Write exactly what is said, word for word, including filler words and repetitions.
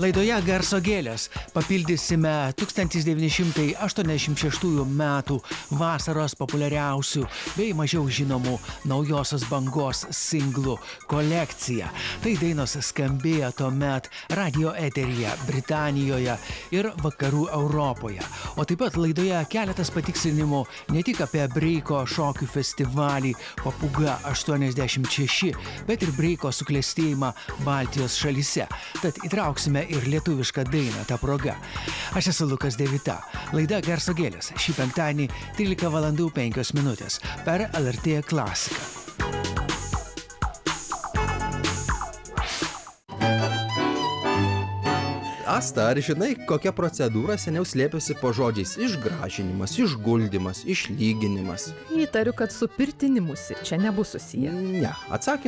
Laidoje Garso gėlės papildysime tūkstantis devyni šimtai aštuoniasdešimt šeštųjų metų vasaros populiariausių bei mažiau žinomų naujosios bangos singlų kolekciją. Tai dainos skambėjo tuomet radio eteryje Britanijoje ir vakarų Europoje. O taip pat laidoje keletas patikslinimų ne tik apie breiko šokių festivalį Papūga aštuoniasdešimt šeši, bet ir breiko suklestėjimą Baltijos šalyse. Tad įtrauksime ir lietuvišką dainą ta proga. Aš esu Lukas Devita. Laida Garso gėlės šį penktadienį trylika valandų penkios minutės per L R T klasiką. Asta, ar žinai, kokia procedūra seniau slėpėsi po žodžiais išgražinimas, išguldymas, išlyginimas? Įtariu, kad su pirtinimusi čia nebus susiję. Ne, atsakymas